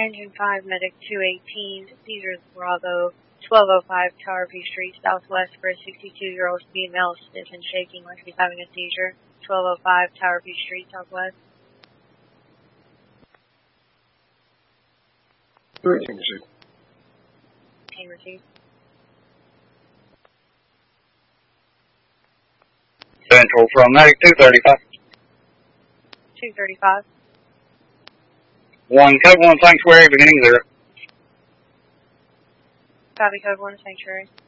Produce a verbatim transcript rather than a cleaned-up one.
Engine five, Medic two eighteen, seizure Bravo, twelve oh five Tower View Street, Southwest, for a sixty-two-year-old female, stiff and shaking like she's having a seizure. twelve oh five Tower View Street, Southwest. Routine received. Routine received. Central from Medic two thirty-five. two thirty-five. One, code one, Sanctuary, beginning zero. Copy, code one, Sanctuary.